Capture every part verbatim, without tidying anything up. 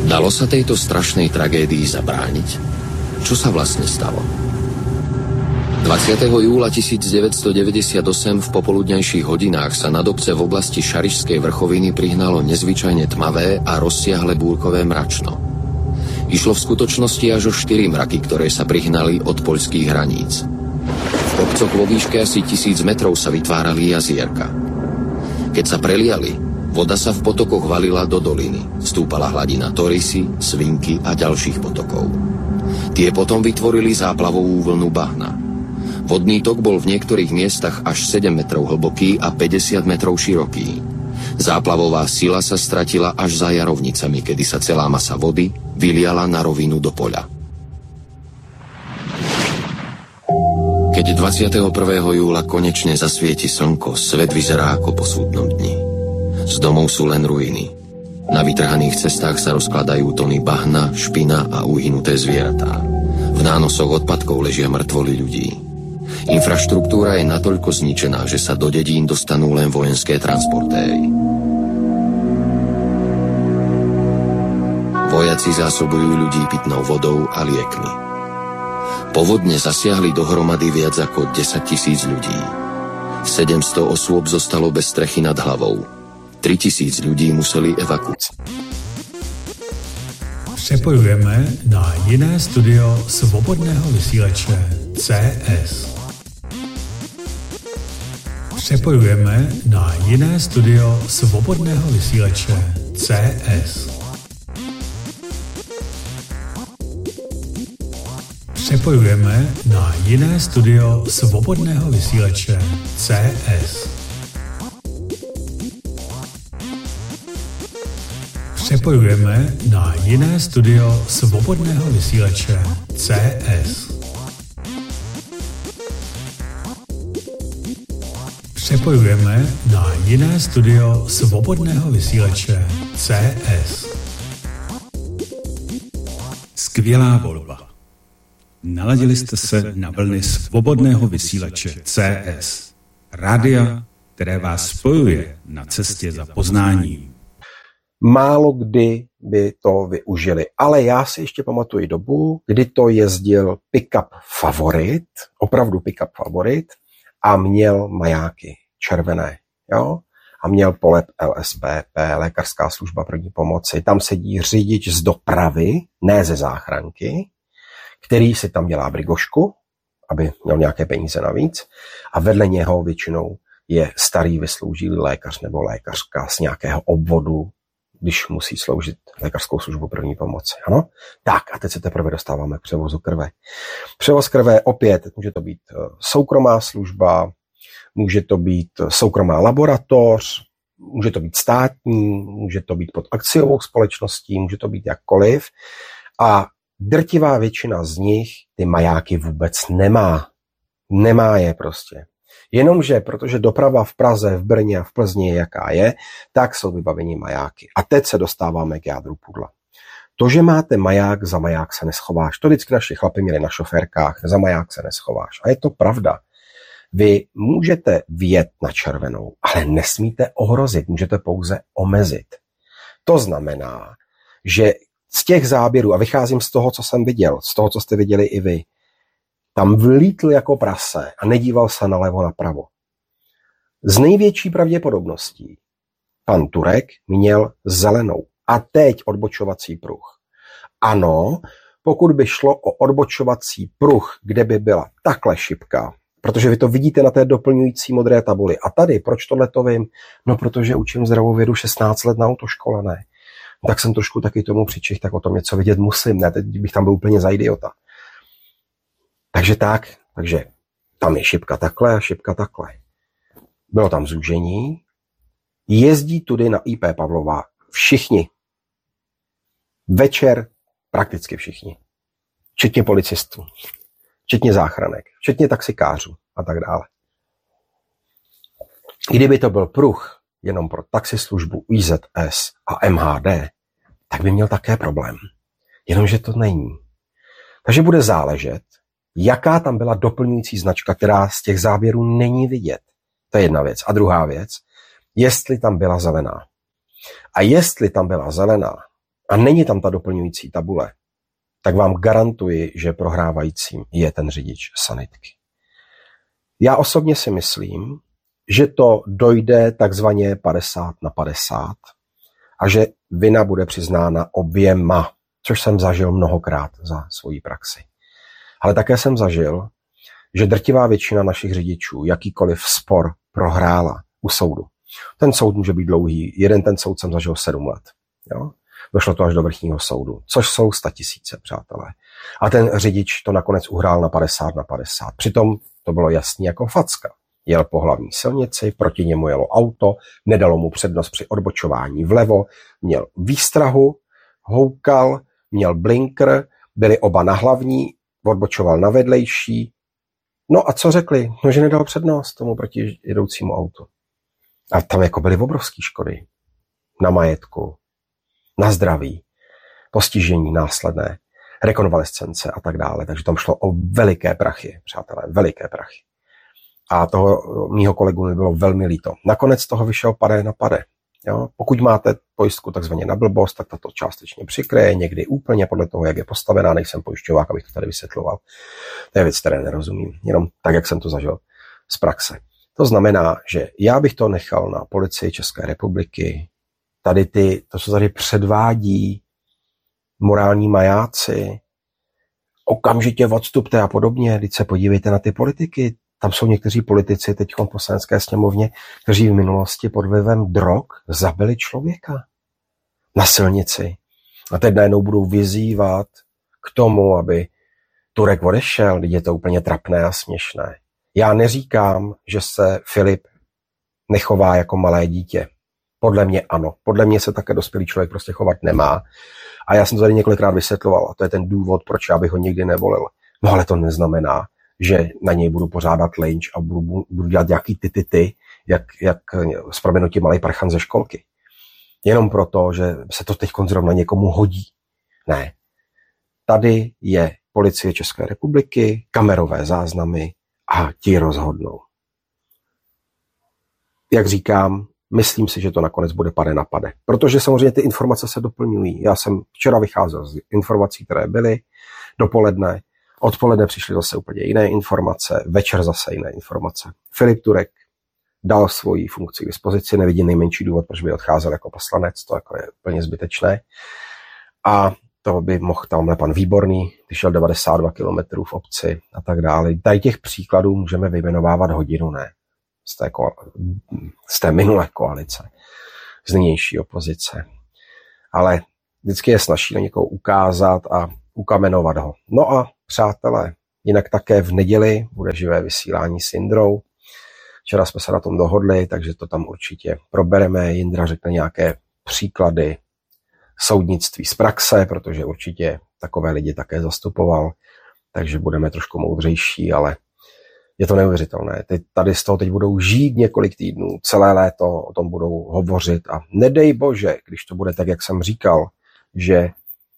Dalo sa tejto strašnej tragédii zabrániť? Čo sa vlastne stalo? dvadsiateho júla tisícdeväťstodeväťdesiatosem v popoludňajších hodinách sa nad obce v oblasti Šarišskej vrchoviny prihnalo nezvyčajne tmavé a rozsiahle búrkové mračno. Išlo v skutočnosti až o štyri mraky, ktoré sa prihnali od poľských hraníc. V kopcoch vo výške asi tisíc metrov sa vytvárali jazierka. Keď sa preliali, voda sa v potokoch valila do doliny. Stúpala hladina Torisy, Svinky a ďalších potokov. Tie potom vytvorili záplavovú vlnu bahna. Vodný tok bol v niektorých miestach až sedem metrov hlboký a päťdesiat metrov široký. Záplavová sila sa stratila až za Jarovnicami, kedy sa celá masa vody vyliala na rovinu do poľa. Keď dvadsiateho prvého júla konečne zasvieti slnko, svet vyzerá ako po súdnom dni. Z domov sú len ruiny. Na vytrhaných cestách sa rozkladajú tony bahna, špina a uhynuté zvieratá. V nánosoch odpadkov ležia mŕtvoly ľudí. Infraštruktúra je natoľko zničená, že sa do dedín dostanú len vojenské transportéry. Vojaci zásobujú ľudí pitnou vodou a liekmi. Povodne zasiahli dohromady viac ako desaťtisíc ľudí. sedemsto osôb zostalo bez strechy nad hlavou. tritisíc ľudí museli evakuovať. Přepojujeme na jiné studio svobodného vysílače C S. Přepojujeme na jiné studio svobodného vysílače C S. Přepojujeme na jiné studio svobodného vysílače C S. Přepojujeme na jiné studio svobodného vysílače C S. Přepojujeme na jiné studio svobodného vysílače C S. Skvělá volba. Naladili jste se na vlny svobodného vysílače C S. Rádia, které vás spojuje na cestě za poznáním. Málo kdy by to využili, ale já si ještě pamatuju dobu, kdy to jezdil pick-up Favorit, opravdu pick-up Favorit, a měl majáky červené, jo? A měl polep L S P P, lékařská služba první pomoci. Tam sedí řidič z dopravy, ne ze záchranky, který si tam dělá brigošku, aby měl nějaké peníze navíc, a vedle něho většinou je starý vysloužilý lékař nebo lékařka z nějakého obvodu, když musí sloužit lékařskou službu první pomoci. Ano? Tak a teď se teprve dostáváme k převozu krve. Převoz krve opět může to být soukromá služba, může to být soukromá laboratoř, může to být státní, může to být pod akciovou společností, může to být jakkoliv. A drtivá většina z nich ty majáky vůbec nemá. Nemá je prostě. Jenomže, protože doprava v Praze, v Brně a v Plzni je jaká je, tak jsou vybaveni majáky. A teď se dostáváme k jádru pudla. To, že máte maják, za maják se neschováš. To vždycky naši chlapi měli na šoférkách, za maják se neschováš. A je to pravda. Vy můžete vjet na červenou, ale nesmíte ohrozit, můžete pouze omezit. To znamená, že z těch záběrů, a vycházím z toho, co jsem viděl, z toho, co jste viděli i vy, tam vlítl jako prase a nedíval se nalevo napravo. Z největší pravděpodobností pan Turek měl zelenou a teď odbočovací pruh. Ano, pokud by šlo o odbočovací pruh, kde by byla takhle šipka, protože vy to vidíte na té doplňující modré tabuli. A tady, proč tohle to vím? No, protože učím zdravou vědu šestnáct let na autoškole, ne? Tak jsem trošku taky tomu přičich, tak o tom něco vidět musím, ne? Teď bych tam byl úplně za idiota. Takže tak, takže tam je šipka takhle a šipka takhle. Bylo tam zúžení, jezdí tudy na I P Pavlova všichni. Večer prakticky všichni. Včetně policistů, včetně záchranek, včetně taxikářů a tak dále. Kdyby to byl pruh jenom pro taxislužbu I Z S a M H D, tak by měl také problém. Jenomže to není. Takže bude záležet, jaká tam byla doplňující značka, která z těch záběrů není vidět. To je jedna věc. A druhá věc, jestli tam byla zelená. A jestli tam byla zelená, a není tam ta doplňující tabule, tak vám garantuji, že prohrávajícím je ten řidič sanitky. Já osobně si myslím, že to dojde takzvaně padesát na padesát a že vina bude přiznána oběma, což jsem zažil mnohokrát za svoji praxi. Ale také jsem zažil, že drtivá většina našich řidičů jakýkoliv spor prohrála u soudu. Ten soud může být dlouhý, jeden ten soud jsem zažil sedm let. Jo? Došlo to až do vrchního soudu, což jsou statisíce, přátelé. A ten řidič to nakonec uhrál na padesát na padesát. Přitom to bylo jasný jako facka. Jel po hlavní silnici, proti němu jelo auto, nedalo mu přednost při odbočování vlevo, měl výstrahu, houkal, měl blinker, byli oba na hlavní, odbočoval na vedlejší. No a co řekli? No, že nedal přednost tomu proti jedoucímu autu. A tam jako byly obrovské škody. Na majetku, na zdraví, postižení následné, rekonvalescence a tak dále. Takže tam šlo o veliké prachy, přátelé, veliké prachy. A toho mýho kolegu mi bylo velmi líto. Nakonec toho vyšel pade na pade. Jo? Pokud máte pojistku takzvaně na blbost, tak tato částečně přikryje, někdy úplně podle toho, jak je postavená, nejsem pojišťovák, abych to tady vysvětloval. To je věc, které nerozumím, jenom tak, jak jsem to zažil z praxe. To znamená, že já bych to nechal na Policii České republiky. Tady ty, to, co tady předvádí morální majáci, okamžitě odstupte a podobně, když se podívejte na ty politiky. Tam jsou někteří politici teď v poslanecké sněmovně, kteří v minulosti pod vlivem drog zabili člověka na silnici. A teď najednou budou vyzývat k tomu, aby Turek odešel, když je to úplně trapné a směšné. Já neříkám, že se Filip nechová jako malé dítě. Podle mě ano. Podle mě se také dospělý člověk prostě chovat nemá. A já jsem to tady několikrát vysvětloval. A to je ten důvod, proč já bych ho nikdy nevolil. No ale to neznamená, že na něj budu pořádat lynč a budu, budu dělat nějaký ty, ty, ty, jak, jak s proměnutím malej parchan ze školky. Jenom proto, že se to teď zrovna někomu hodí. Ne. Tady je Policie České republiky, kamerové záznamy a ti rozhodnou. Jak říkám, myslím si, že to nakonec bude pade na pade. Protože samozřejmě ty informace se doplňují. Já jsem včera vycházel z informací, které byly dopoledne. Odpoledne přišly zase úplně jiné informace, večer zase jiné informace. Filip Turek dal svoji funkci k dispozici, nevidím nejmenší důvod, proč by odcházel jako poslanec, to jako je úplně zbytečné. A to by mohl tamhle pan Výborný, když šel devadesát dva kilometrů v obci a tak dále. Tady těch příkladů můžeme vyjmenovávat hodinu, ne? Z té, ko- z té minulé koalice, z nynější opozice. Ale vždycky je snaží na někoho ukázat a ukamenovat ho. No a přátelé, jinak také v neděli bude živé vysílání s Jindrou. Včera jsme se na tom dohodli, takže to tam určitě probereme. Jindra řekne nějaké příklady soudnictví z praxe, protože určitě takové lidi také zastupoval, takže budeme trošku moudřejší, ale je to neuvěřitelné. Teď tady z toho teď budou žít několik týdnů, celé léto o tom budou hovořit a nedej bože, když to bude tak, jak jsem říkal, že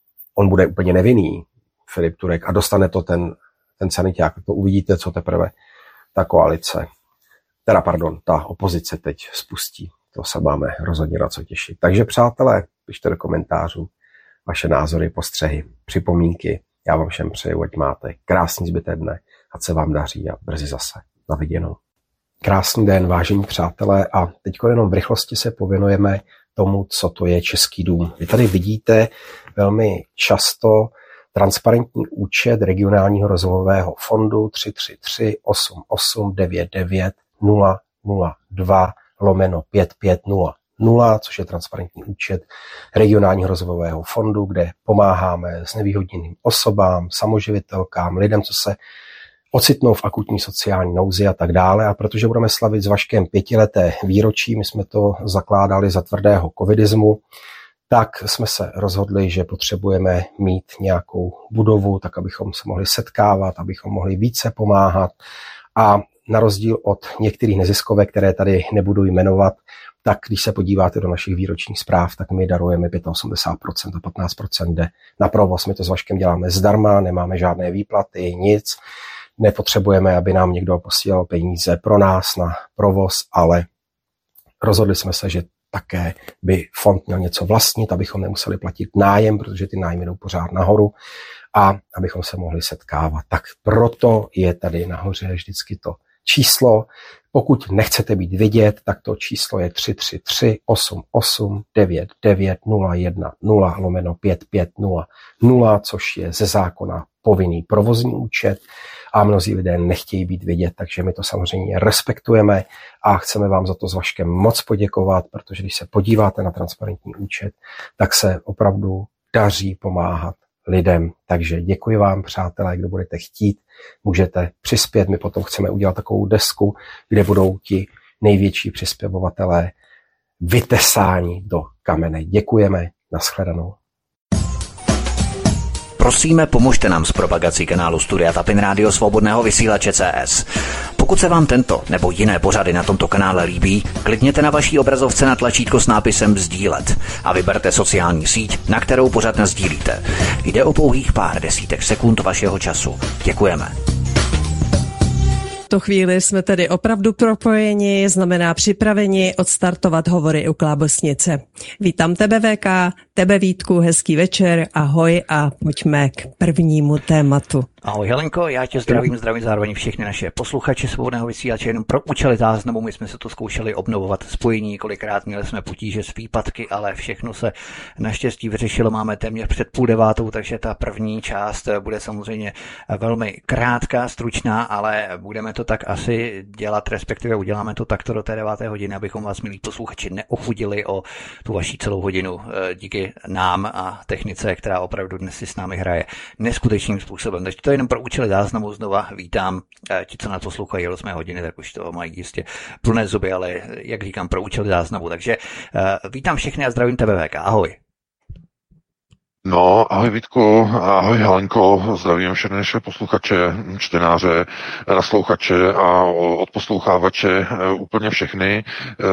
on bude úplně nevinný, Filip Turek, a dostane to ten, ten saniťák. To uvidíte, co teprve ta koalice, teda pardon, ta opozice teď spustí. To se máme rozhodně na co těšit. Takže přátelé, pište do komentářů vaše názory, postřehy, připomínky. Já vám všem přeju, ať máte krásný zbytek dne, ať se vám daří a brzy zase. Na viděnou. Krásný den, vážení přátelé, a teď jenom v rychlosti se pověnujeme tomu, co to je Český dům. Vy tady vidíte velmi často transparentní účet regionálního rozvojového fondu tři tři tři osm osm devět devět nula nula dva lomeno pět pět nula nula, což je transparentní účet regionálního rozvojového fondu, kde pomáháme znevýhodněným osobám, samoživitelkám, lidem, co se ocitnou v akutní sociální nouzi a tak dále. A protože budeme slavit s Vaškem pětileté výročí, my jsme to zakládali za tvrdého covidismu, tak jsme se rozhodli, že potřebujeme mít nějakou budovu, tak abychom se mohli setkávat, abychom mohli více pomáhat. A na rozdíl od některých neziskovek, které tady nebudu jmenovat, tak když se podíváte do našich výročních zpráv, tak my darujeme osmdesát pět procent a patnáct procent jde na provoz. My to s Vaškem děláme zdarma, nemáme žádné výplaty, nic. Nepotřebujeme, aby nám někdo posílal peníze pro nás na provoz, ale rozhodli jsme se, že také by fond měl něco vlastnit, abychom nemuseli platit nájem, protože ty nájmy jdou pořád nahoru a abychom se mohli setkávat. Tak proto je tady nahoře vždycky to číslo. Pokud nechcete být vidět, tak to číslo je tři tři tři osm osm devět devět nula jedna nula lomeno pět pět nula nula, což je ze zákona povinný provozní účet a mnozí lidé nechtějí být vidět, takže my to samozřejmě respektujeme a chceme vám za to s Vaškem moc poděkovat, protože když se podíváte na transparentní účet, tak se opravdu daří pomáhat lidem. Takže děkuji vám, přátelé, kdo budete chtít, můžete přispět. My potom chceme udělat takovou desku, kde budou ti největší přispěvovatelé vytesáni do kamene. Děkujeme, nashledanou. Prosíme, pomožte nám s propagací kanálu Studia Tapin Rádio Svobodného vysílače C S. Pokud se vám tento nebo jiné pořady na tomto kanále líbí, klikněte na vaší obrazovce na tlačítko s nápisem sdílet a vyberte sociální síť, na kterou pořad nasdílíte. Jde o pouhých pár desítek sekund vašeho času. Děkujeme. V tu chvíli jsme tedy opravdu propojeni, znamená připraveni odstartovat hovory u Klábosnice. Vítám tebe, V K, tebe, Vítku, hezký večer, ahoj a pojďme k prvnímu tématu. Ahoj Helenko, já tě zdravím, zdravím zároveň všechny naše posluchače Svobodného vysílače, jenom pro účely záznamu, my jsme se to zkoušeli obnovovat spojení, kolikrát měli jsme potíže s výpadky, ale všechno se naštěstí vyřešilo, máme téměř před půl devátou, takže ta první část bude samozřejmě velmi krátká, stručná, ale budeme to tak asi dělat, respektive uděláme to takto do té deváté hodiny, abychom vás, milí posluchači, neochudili o tu vaší celou hodinu díky nám a technice, která opravdu dnes si s námi hraje neskutečným způsobem. Takže to je jenom pro účely záznamu znova vítám. Ti, co na to poslouchají osmé hodiny, tak už to mají jistě plné zuby, ale jak říkám, pro účely záznamu. Takže vítám všechny a zdravím tebe, V K. Ahoj. No, ahoj Vítku, ahoj Helenko, zdravím všechny naše posluchače, čtenáře, naslouchače a odposlouchávače, úplně všechny. E,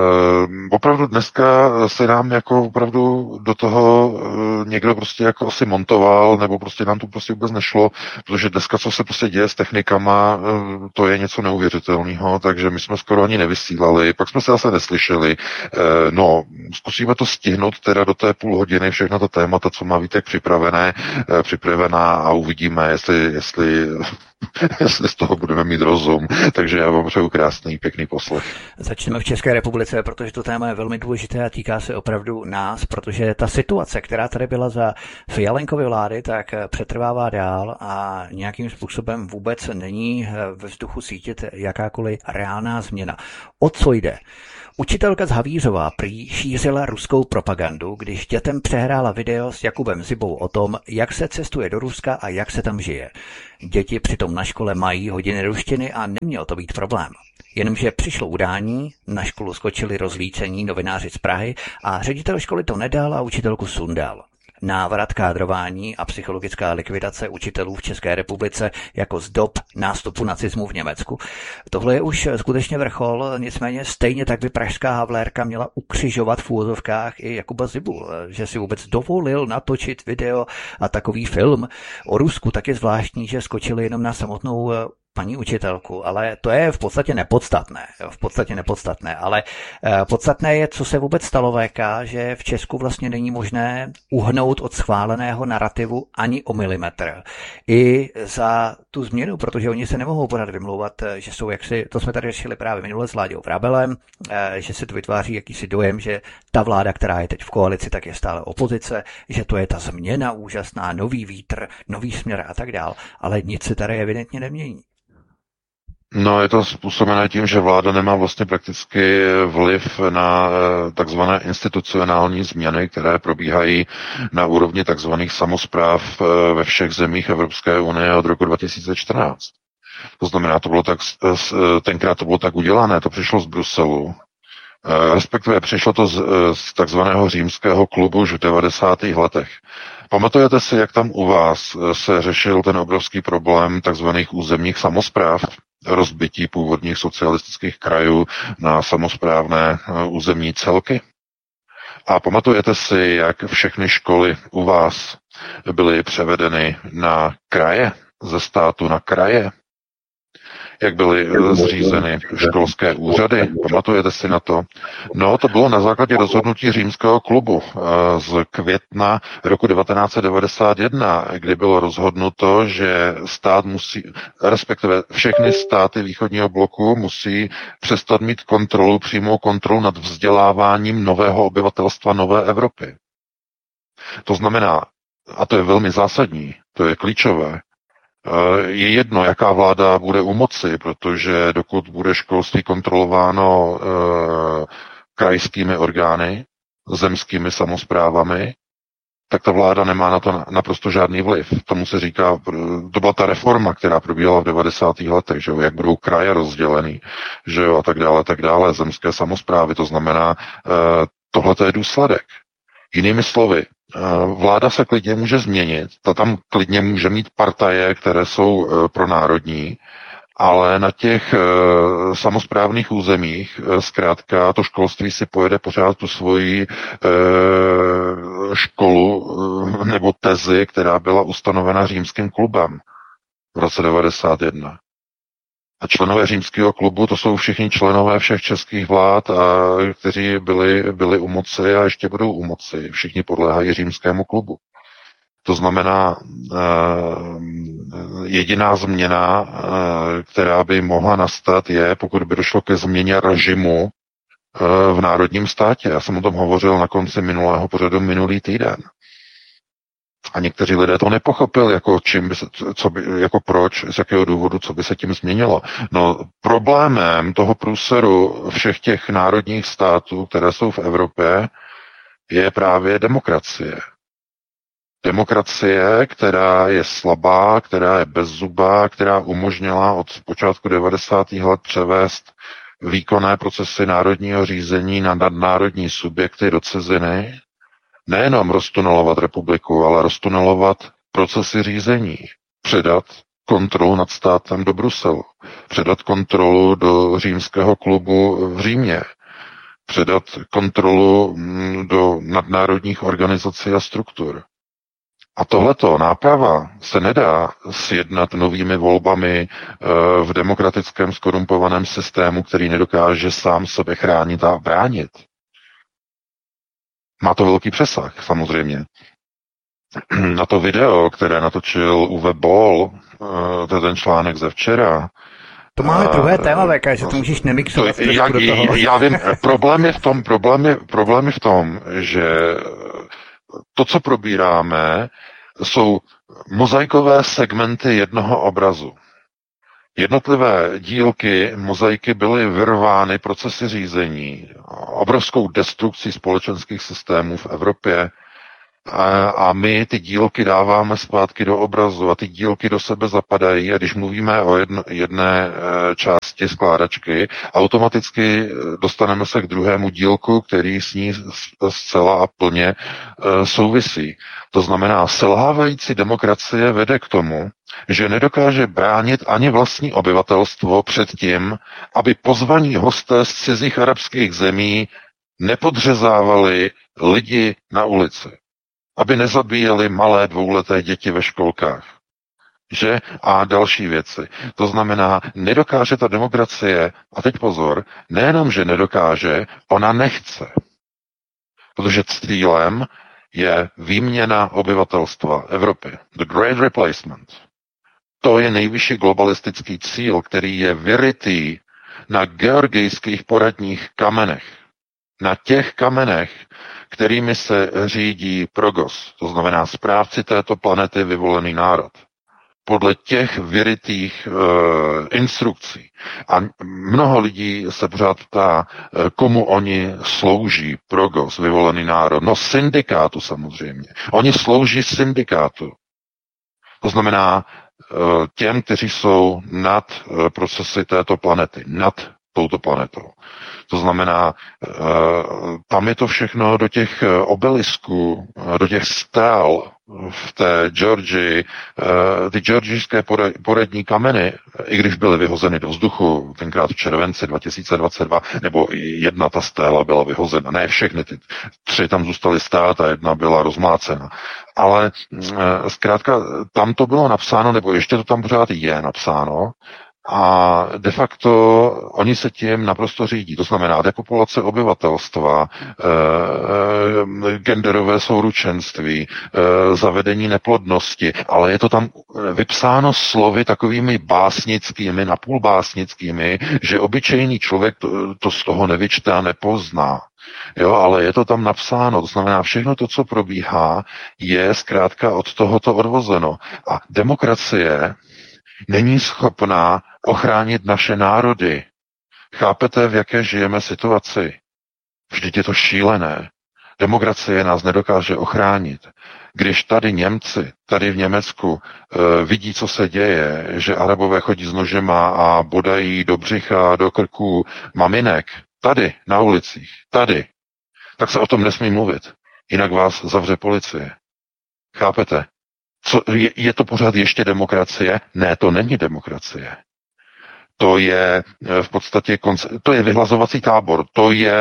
opravdu dneska se nám jako opravdu do toho někdo prostě jako asi montoval, nebo prostě nám to prostě vůbec nešlo, protože dneska, co se prostě děje s technikama, to je něco neuvěřitelného, takže my jsme skoro ani nevysílali, pak jsme se zase neslyšeli. E, no, zkusíme to stihnout teda do té půl hodiny, všechno to témata, co má Vítek připravené, připravená a uvidíme, jestli, jestli, jestli z toho budeme mít rozum. Takže já vám přeju krásný, pěkný poslech. Začneme v České republice, protože to téma je velmi důležité a týká se opravdu nás, protože ta situace, která tady byla za Fialenkovy vlády, tak přetrvává dál a nějakým způsobem vůbec není ve vzduchu sítit jakákoliv reálná změna. O co jde? Učitelka z Havířova prý šířila ruskou propagandu, když dětem přehrála video s Jakubem Zibou o tom, jak se cestuje do Ruska a jak se tam žije. Děti přitom na škole mají hodiny ruštiny a neměl to být problém. Jenomže přišlo udání, na školu skočili rozlícení novináři z Prahy a ředitel školy to nedal a učitelku sundal. Návrat kádrování a psychologická likvidace učitelů v České republice jako z dob nástupu nacismu v Německu. Tohle je už skutečně vrchol, nicméně stejně tak by pražská Havlérka měla ukřižovat v úvozovkách i Jakuba Zibu, že si vůbec dovolil natočit video a takový film o Rusku. Tak je zvláštní, že skočili jenom na samotnou paní učitelku, ale to je v podstatě nepodstatné, v podstatě nepodstatné, ale podstatné je, co se vůbec stalo, V K, že v Česku vlastně není možné uhnout od schváleného narrativu ani o milimetr. I za tu změnu, protože oni se nemohou pořád vymlouvat, že jsou jaksi, to jsme tady řešili právě minule s Láďou Vrabelem, že se tu vytváří jakýsi dojem, že ta vláda, která je teď v koalici, tak je stále opozice, že to je ta změna úžasná, nový vítr, nový směr a tak dál, ale nic se tady evidentně nemění. No, je to způsobené tím, že vláda nemá vlastně prakticky vliv na takzvané institucionální změny, které probíhají na úrovni takzvaných samospráv ve všech zemích Evropské unie od roku dva tisíce čtrnáct. To znamená, to bylo tak, tenkrát to bylo tak udělané, to přišlo z Bruselu. Respektive přišlo to z, z takzvaného římského klubu už v devadesátých letech. Pamatujete si, jak tam u vás se řešil ten obrovský problém takzvaných územních samospráv, rozbití původních socialistických krajů na samosprávné územní celky? A pamatujete si, jak všechny školy u vás byly převedeny na kraje, ze státu na kraje? jak byly zřízeny školské úřady. Pamatujete si na to? No, to bylo na základě rozhodnutí Římského klubu z května roku devatenáct set devadesát jedna, kdy bylo rozhodnuto, že stát musí, respektive všechny státy východního bloku musí přestat mít kontrolu, přímou kontrolu nad vzděláváním nového obyvatelstva nové Evropy. To znamená, a to je velmi zásadní, to je klíčové, je jedno, jaká vláda bude u moci, protože dokud bude školství kontrolováno e, krajskými orgány, zemskými samosprávami, tak ta vláda nemá na to naprosto žádný vliv. Tomu se říká, to byla ta reforma, která probíhala v devadesátých letech, že jo, jak budou kraje rozdělený, že jo, a tak dále, tak dále, zemské samosprávy, to znamená, e, tohle je důsledek. Jinými slovy, vláda se klidně může změnit, ta tam klidně může mít partaje, které jsou pronárodní, ale na těch samosprávných územích zkrátka to školství si pojede pořád tu svoji školu nebo tezi, která byla ustanovena Římským klubem v roce devadesát jedna. A členové Římského klubu, to jsou všichni členové všech českých vlád, a kteří byli, byli u moci a ještě budou u moci. Všichni podléhají Římskému klubu. To znamená, jediná změna, která by mohla nastat, je, pokud by došlo ke změně režimu v národním státě. Já jsem o tom hovořil na konci minulého pořadu minulý týden. A někteří lidé to nepochopili, jako čím by se, co by, jako proč, z jakého důvodu, co by se tím změnilo. No, problémem toho průseru všech těch národních států, které jsou v Evropě, je právě demokracie. Demokracie, která je slabá, která je bezzubá, která umožnila od počátku devadesátých let převést výkonné procesy národního řízení na nadnárodní subjekty do ciziny, nejenom roztunelovat republiku, ale roztunelovat procesy řízení, předat kontrolu nad státem do Bruselu, předat kontrolu do Římského klubu v Římě, předat kontrolu do nadnárodních organizací a struktur. A tohleto náprava se nedá sjednat novými volbami v demokratickém skorumpovaném systému, který nedokáže sám sebe chránit a bránit. Má to velký přesah, samozřejmě. Na to video, které natočil Uwe Boll, to je ten článek ze včera. To máme druhé téma, V K, že to můžeš nemixovat. To, já, já vím, problém je v tom, problém je, problém je v tom, že to, co probíráme, jsou mozaikové segmenty jednoho obrazu. Jednotlivé dílky mozaiky byly vyrvány procesy řízení, obrovskou destrukcí společenských systémů v Evropě, a, a my ty dílky dáváme zpátky do obrazu a ty dílky do sebe zapadají, a když mluvíme o jedno, jedné e, části skládačky, automaticky dostaneme se k druhému dílku, který s ní zcela a plně e, souvisí. To znamená, selhávající demokracie vede k tomu, že nedokáže bránit ani vlastní obyvatelstvo před tím, aby pozvaní hosté z cizích arabských zemí nepodřezávali lidi na ulici, aby nezabíjeli malé dvouleté děti ve školkách. Že? A další věci. To znamená, nedokáže ta demokracie, a teď pozor, nejenom, že nedokáže, ona nechce. Protože cílem je výměna obyvatelstva Evropy. The Great Replacement. To je nejvyšší globalistický cíl, který je vyrytý na georgijských poradních kamenech. Na těch kamenech, kterými se řídí progos, to znamená správci této planety, vyvolený národ. Podle těch vyrytých e, instrukcí. A mnoho lidí se pořád ptá, komu oni slouží, progos, vyvolený národ. No syndikátu samozřejmě. Oni slouží syndikátu. To znamená e, těm, kteří jsou nad e, procesy této planety, nad touto planetou. To znamená, tam je to všechno do těch obelisků, do těch stel v té Georgii. Ty georgijské poradní kameny, i když byly vyhozeny do vzduchu tenkrát v červenci dva tisíce dvacet dva, nebo jedna ta stéla byla vyhozena, ne všechny, ty tři tam zůstaly stát a jedna byla rozmlácena. Ale zkrátka tam to bylo napsáno, nebo ještě to tam pořád je napsáno, A de facto oni se tím naprosto řídí. To znamená depopulace obyvatelstva, e, genderové souručenství, e, zavedení neplodnosti, ale je to tam vypsáno slovy takovými básnickými, napůl básnickými, že obyčejný člověk to, to z toho nevyčte a nepozná. Jo, ale je to tam napsáno, to znamená, všechno to, co probíhá, je zkrátka od tohoto odvozeno. A demokracie není schopná ochránit naše národy. Chápete, v jaké žijeme situaci? Vždyť je to šílené. Demokracie nás nedokáže ochránit. Když tady Němci, tady v Německu, e, vidí, co se děje, že Arabové chodí s nožema a bodají do břicha, do krku maminek, tady, na ulicích, tady, tak se o tom nesmí mluvit. Jinak vás zavře policie. Chápete? Co, je, je to pořád ještě demokracie? Ne, to není demokracie. To je v podstatě, to je vyhlazovací tábor, to je,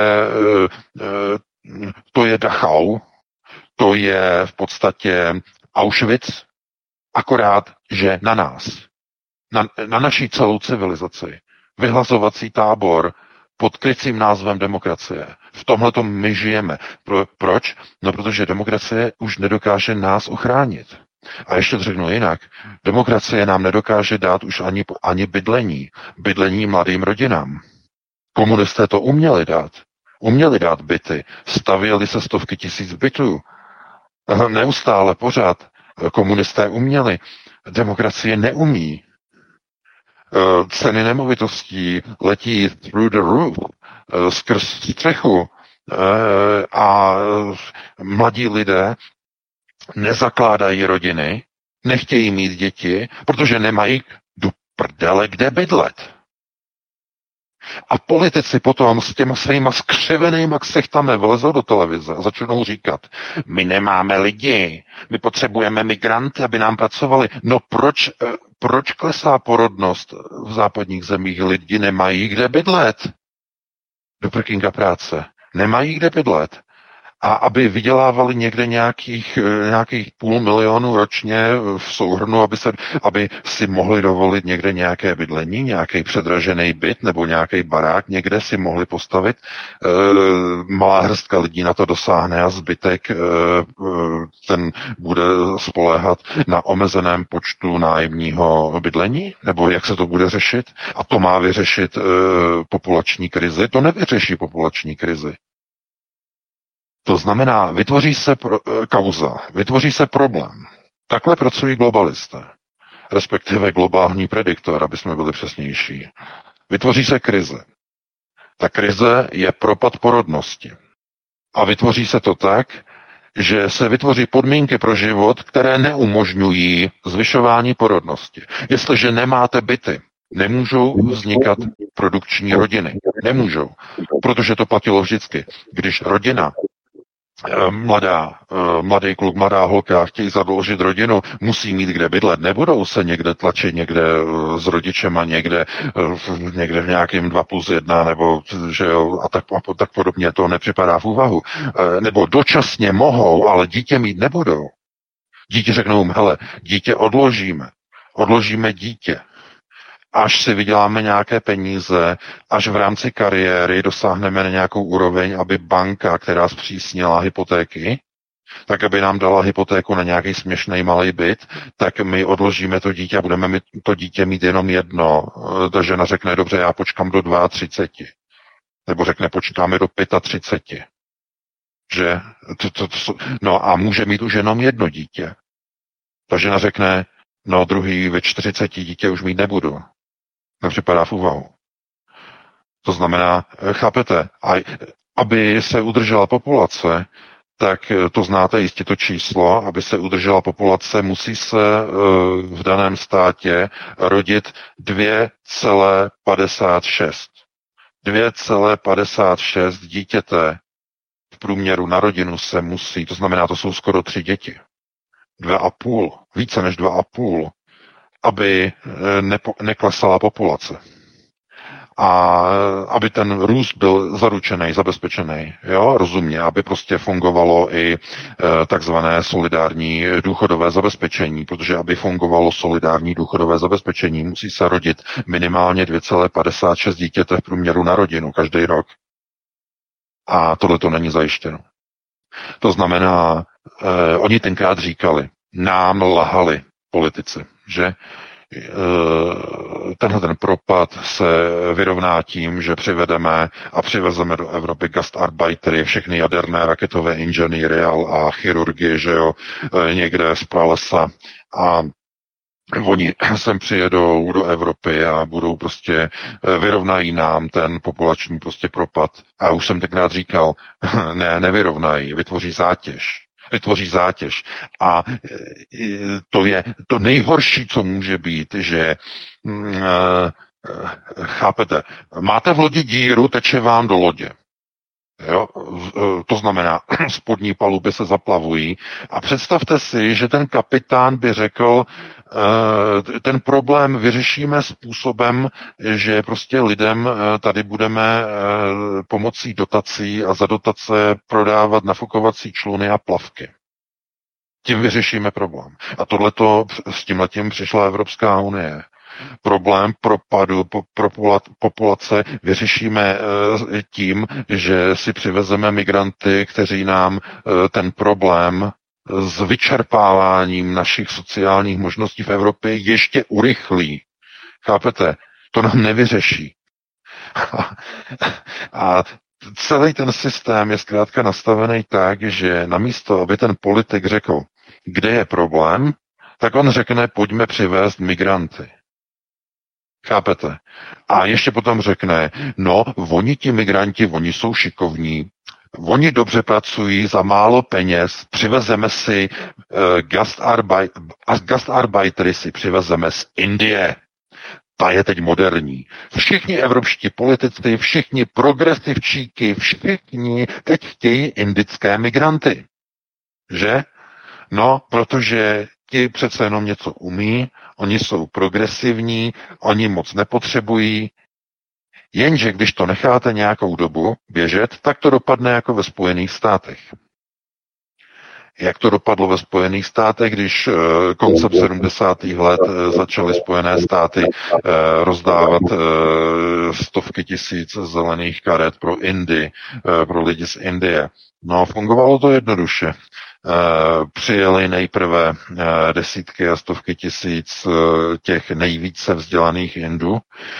to je Dachau, to je v podstatě Auschwitz, akorát, že na nás, na, na naší celou civilizaci. Vyhlazovací tábor pod krycím názvem demokracie. V tomhletom my žijeme. Pro, proč? No, protože demokracie už nedokáže nás ochránit. A ještě to řeknu jinak. Demokracie nám nedokáže dát už ani, ani bydlení. Bydlení mladým rodinám. Komunisté to uměli dát. Uměli dát byty. Stavěli se stovky tisíc bytů. Neustále, pořád. Komunisté uměli. Demokracie neumí. Ceny nemovitostí letí through the roof, skrz střechu a mladí lidé nezakládají rodiny, nechtějí mít děti, protože nemají do prdele kde bydlet. A politici potom s těma svýma skřivenýma ksichtami vlezou do televize a začnou říkat, my nemáme lidi, my potřebujeme migranty, aby nám pracovali. No proč, proč klesá porodnost v západních zemích? Lidi nemají kde bydlet. Do prkínka práce. Nemají kde bydlet. A aby vydělávali někde nějakých, nějakých půl milionu ročně v souhrnu, aby, se, aby si mohli dovolit někde nějaké bydlení, nějaký předražený byt nebo nějaký barák, někde si mohli postavit. E, malá hrstka lidí na to dosáhne a zbytek e, ten bude spoléhat na omezeném počtu nájemního bydlení? Nebo jak se to bude řešit? A to má vyřešit e, populační krizi? To nevyřeší populační krizi. To znamená, vytvoří se pro, kauza, vytvoří se problém. Takhle pracují globalisté, respektive globální prediktor, aby jsme byli přesnější. Vytvoří se krize. Ta krize je propad porodnosti. A vytvoří se to tak, že se vytvoří podmínky pro život, které neumožňují zvyšování porodnosti. Jestliže nemáte byty, nemůžou vznikat produkční rodiny. Nemůžou. Protože to platilo vždycky. Když rodina mladá, mladý kluk, mladá holka chtějí zadloužit rodinu, musí mít kde bydlet, nebudou se někde tlačit někde s rodičema, někde, někde v nějakém dva plus jedna, nebo že jo, a tak, a tak podobně, to nepřipadá v úvahu. Nebo dočasně mohou, ale dítě mít nebudou. Dítě řeknou, hele, dítě odložíme, odložíme dítě, až si vyděláme nějaké peníze, až v rámci kariéry dosáhneme na nějakou úroveň, aby banka, která zpřísnila hypotéky, tak aby nám dala hypotéku na nějaký směšný malý byt, tak my odložíme to dítě a budeme mít, to dítě mít jenom jedno. Ta žena řekne, dobře, já počkám do třiceti dva. Nebo řekne, počkáme do třiceti pěti. Že? To, to, to, no a může mít už jenom jedno dítě. Ta žena řekne, no druhý ve čtyřiceti dítě už mít nebudu. Nepřipadá v úvahu. To znamená, chápete, a aby se udržela populace, tak to znáte jistě to číslo, aby se udržela populace, musí se v daném státě rodit dvě celá padesát šest. dvě celá padesát šest dítěte v průměru na rodinu se musí, to znamená, to jsou skoro tři děti. Dvě a půl, více než dva a půl, aby nepo, neklesala populace. a aby ten růst byl zaručený, zabezpečený, jo, rozumně, aby prostě fungovalo i e, takzvané solidární důchodové zabezpečení, protože aby fungovalo solidární důchodové zabezpečení, musí se rodit minimálně dvě celá padesát šest dítěte v průměru na rodinu každý rok. A tohle to není zajištěno. To znamená, e, oni tenkrát říkali, nám lhali politici, že tenhle ten propad se vyrovná tím, že přivedeme a přivezeme do Evropy gastarbeitery, všechny jaderné raketové inženýry a chirurgy, že jo, někde z pralesa a oni sem přijedou do Evropy a budou prostě, vyrovnají nám ten populační prostě propad. A už jsem tenkrát říkal, ne, nevyrovnají, vytvoří zátěž. Vytvoří zátěž. A to je to nejhorší, co může být, že chápete, máte v lodi díru, teče vám do lodě. Jo? To znamená, spodní paluby se zaplavují a představte si, že ten kapitán by řekl, ten problém vyřešíme způsobem, že prostě lidem tady budeme pomocí dotací a za dotace prodávat nafukovací čluny a plavky. Tím vyřešíme problém. A tohleto, s tímhletím přišla Evropská unie. Problém propadu populace vyřešíme tím, že si přivezeme migranty, kteří nám ten problém s vyčerpáváním našich sociálních možností v Evropě ještě urychlí. Chápete? To nám nevyřeší. A celý ten systém je zkrátka nastavený tak, že namísto, aby ten politik řekl, kde je problém, tak on řekne, pojďme přivést migranty. Chápete? A ještě potom řekne, no, oni ti migranti, oni jsou šikovní, oni dobře pracují za málo peněz, přivezeme si uh, gastarbeit, gastarbeitery si přivezeme z Indie. Ta je teď moderní. Všichni evropští politici, všichni progresivčíky, všichni teď chtějí indické migranty. Že? No, protože ti přece jenom něco umí, oni jsou progresivní, oni moc nepotřebují, jenže když to necháte nějakou dobu běžet, tak to dopadne jako ve Spojených státech. Jak to dopadlo ve Spojených státech, když koncem sedmdesátých let začaly Spojené státy rozdávat stovky tisíc zelených karet pro Indii, pro lidi z Indie. No, fungovalo to jednoduše. Přijeli nejprve desítky a stovky tisíc těch nejvíce vzdělaných Indů,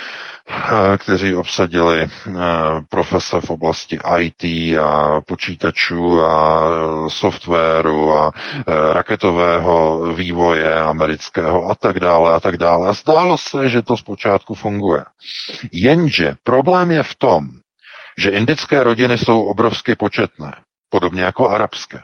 kteří obsadili profese v oblasti í té a počítačů a softwaru a raketového vývoje amerického a tak dále a tak dále. A zdálo se, že to zpočátku funguje. Jenže problém je v tom, že indické rodiny jsou obrovsky početné, podobně jako arabské.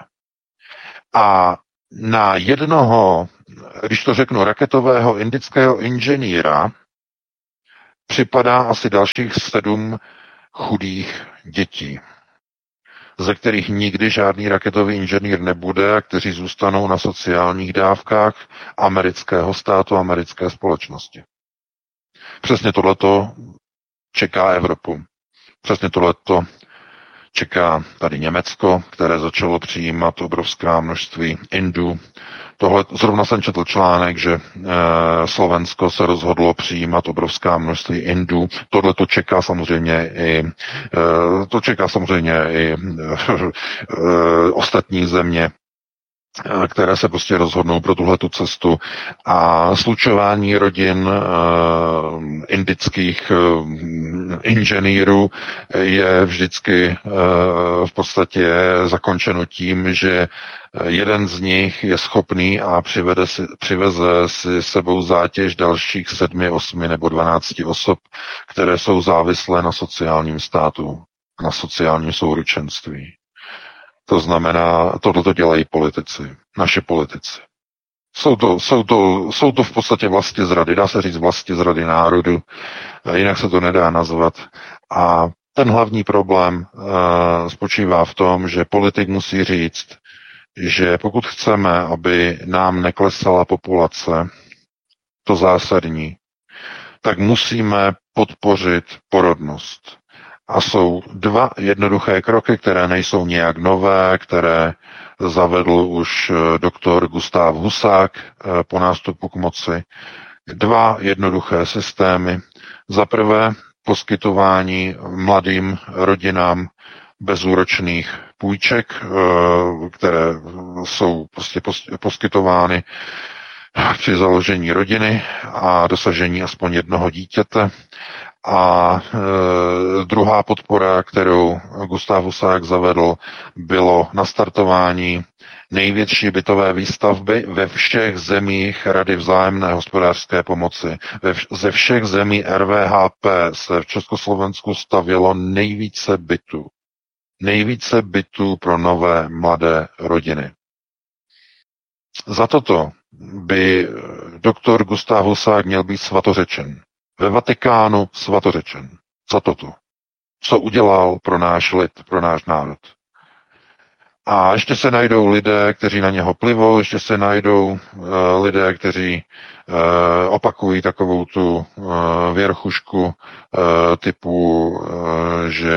A na jednoho, když to řeknu, raketového indického inženýra připadá asi dalších sedm chudých dětí, ze kterých nikdy žádný raketový inženýr nebude a kteří zůstanou na sociálních dávkách amerického státu, americké společnosti. Přesně tohleto čeká Evropu. Přesně tohleto čeká tady Německo, které začalo přijímat obrovská množství Indů. Tohle, zrovna jsem četl článek, že e, Slovensko se rozhodlo přijímat obrovská množství Indů. Tohle to čeká samozřejmě i e, to čeká samozřejmě i e, e, ostatní země, které se prostě rozhodnou pro tuhletu cestu a slučování rodin uh, indických uh, inženýrů je vždycky uh, v podstatě zakončeno tím, že jeden z nich je schopný a přivede si, přiveze si sebou zátěž dalších sedmi, osmi nebo dvanácti osob, které jsou závislé na sociálním státu, na sociálním souručenství. To znamená, tohle dělají politici, naši politici. Jsou to, jsou, to, jsou to v podstatě vlastizrady, dá se říct vlastizrady národu, jinak se to nedá nazvat. A ten hlavní problém uh, spočívá v tom, že politik musí říct, že pokud chceme, aby nám neklesala populace, to zásadní, tak musíme podpořit porodnost. A jsou dva jednoduché kroky, které nejsou nějak nové, které zavedl už doktor Gustav Husák po nástupu k moci. Dva jednoduché systémy. Za prvé poskytování mladým rodinám bezúročných půjček, které jsou prostě poskytovány při založení rodiny a dosažení aspoň jednoho dítěte. A e, druhá podpora, kterou Gustav Husák zavedl, bylo nastartování největší bytové výstavby ve všech zemích Rady vzájemné hospodářské pomoci. Ve, ze všech zemí R V H P se v Československu stavělo nejvíce bytů. Nejvíce bytů pro nové mladé rodiny. Za toto by doktor Gustav Husák měl být svatořečen. Ve Vatikánu svatořečen. Za toto. Co udělal pro náš lid, pro náš národ. A ještě se najdou lidé, kteří na něho plivou, ještě se najdou uh, lidé, kteří uh, opakují takovou tu uh, věrchušku uh, typu, uh, že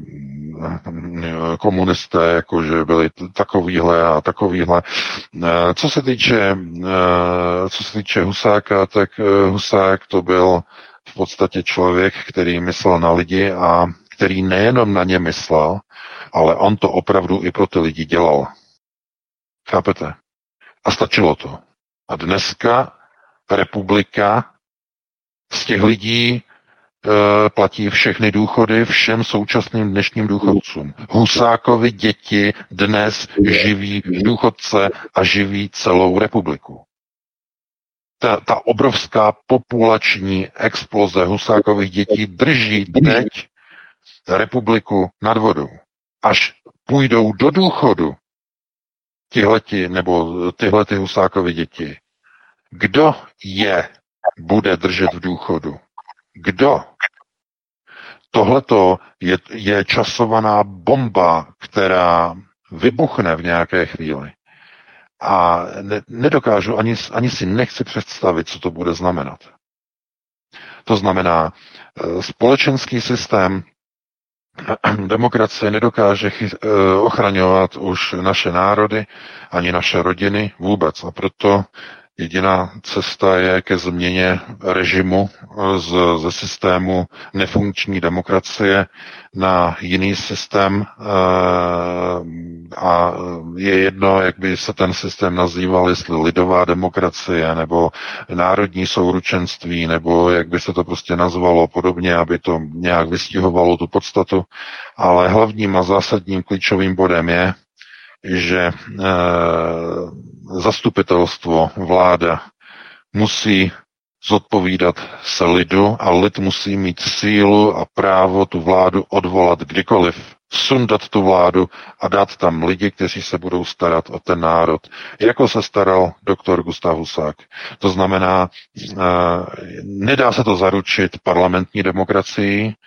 komunisté, jakože byli takovýhle a takovýhle. Co se týče, co se týče Husáka, tak Husák to byl v podstatě člověk, který myslel na lidi a který nejenom na ně myslel, ale on to opravdu i pro ty lidi dělal. Chápete? A stačilo to. A dneska republika z těch lidí platí všechny důchody všem současným dnešním důchodcům. Husákovi děti dnes živí důchodce a živí celou republiku. Ta, ta obrovská populační exploze Husákových dětí drží teď republiku nad vodou. Až půjdou do důchodu tihleti, nebo tyhlety Husákovy děti, kdo je bude držet v důchodu? Kdo? Tohleto je, je časovaná bomba, která vybuchne v nějaké chvíli. A ne, nedokážu, ani, ani si nechci představit, co to bude znamenat. To znamená, společenský systém demokracie nedokáže chy, ochraňovat už naše národy, ani naše rodiny vůbec. A proto jediná cesta je ke změně režimu z, ze systému nefunkční demokracie na jiný systém a je jedno, jak by se ten systém nazýval, jestli lidová demokracie nebo národní souručenství, nebo jak by se to prostě nazvalo podobně, aby to nějak vystihovalo tu podstatu, ale hlavním a zásadním klíčovým bodem je, že e, zastupitelstvo, vláda musí zodpovídat se lidu a lid musí mít sílu a právo tu vládu odvolat kdykoliv, sundat tu vládu a dát tam lidi, kteří se budou starat o ten národ, jako se staral doktor Gustav Husák. To znamená, e, nedá se to zaručit parlamentní demokracií,